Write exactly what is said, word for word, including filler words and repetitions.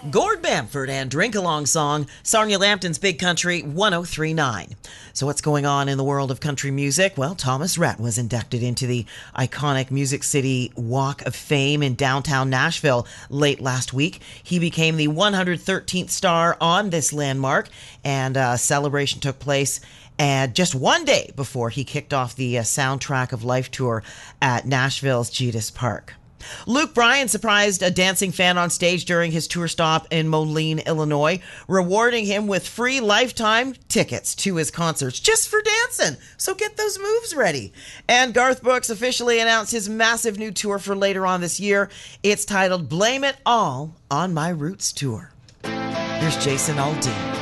Gord Bamford and Drink Along Song, Sarnia Lambton's Big Country one oh three point nine. So what's going on in the world of country music? Well, Thomas Rhett was inducted into the iconic Music City Walk of Fame in downtown Nashville late last week. He became the one hundred thirteenth star on this landmark, and a celebration took place and just one day before he kicked off the uh, Soundtrack of Life tour at Nashville's Getis Park. Luke Bryan surprised a dancing fan on stage during his tour stop in Moline, Illinois, rewarding him with free lifetime tickets to his concerts just for dancing. So get those moves ready. And Garth Brooks officially announced his massive new tour for later on this year. It's titled Blame It All on My Roots Tour. Here's Jason Aldean.